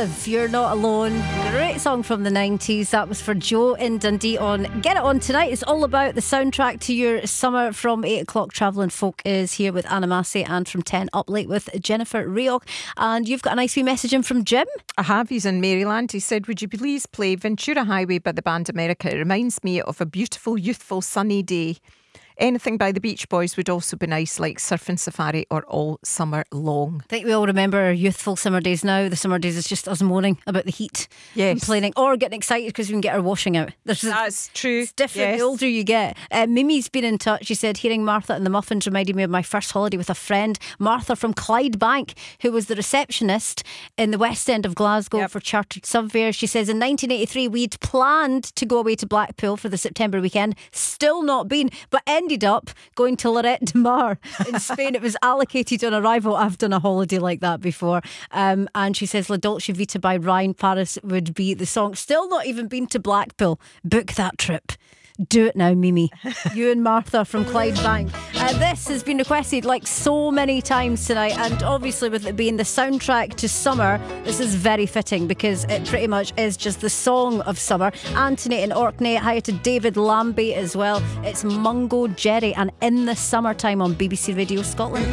Olive, You're Not Alone. Great song from the 90s. That was for Joe in Dundee on Get It On Tonight. It's all about the soundtrack to your summer. From 8 o'clock, Travelling Folk is here with Anna Massey, and from 10 up late with Jennifer Rioch. And you've got a nice wee message in from Jim. I have. He's in Maryland. He said, would you please play Ventura Highway by the band America? It reminds me of a beautiful, youthful, sunny day. Anything by the Beach Boys would also be nice, like Surfing Safari or All Summer Long. I think we all remember our youthful summer days now. The summer days is just us moaning about the heat, complaining, or getting excited because we can get our washing out. That's true. It's different the older you get. Mimi's been in touch. She said, hearing Martha and the Muffins reminded me of my first holiday with a friend, Martha from Clydebank, who was the receptionist in the West End of Glasgow for Chartered Subway. She says, in 1983 we'd planned to go away to Blackpool for the September weekend, still not been, but ended up going to Lloret de Mar in Spain. It was allocated on arrival. I've done a holiday like that before. And she says La Dolce Vita by Ryan Paris would be the song. Still not even been to Blackpool. Book that trip. Do it now, Mimi. You and Martha from Clydebank. This has been requested like so many times tonight, and obviously with it being the soundtrack to summer, this is very fitting because it pretty much is just the song of summer. Anthony in Orkney, hi to David Lambie as well. It's Mungo Jerry and In the Summertime on BBC Radio Scotland.